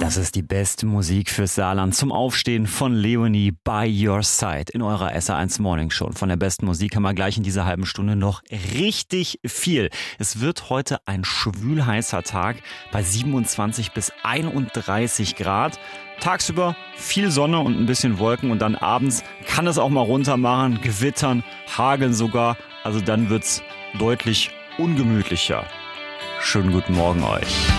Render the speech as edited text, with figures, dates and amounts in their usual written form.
Das ist die beste Musik fürs Saarland zum Aufstehen von Leonie by Your Side in eurer SR1 Morning Show. Von der besten Musik haben wir gleich in dieser halben Stunde noch richtig viel. Es wird heute ein schwülheißer Tag bei 27 bis 31 Grad. Tagsüber viel Sonne und ein bisschen Wolken und dann abends kann es auch mal runter machen, gewittern, hageln sogar. Also dann wird's deutlich ungemütlicher. Schönen guten Morgen euch.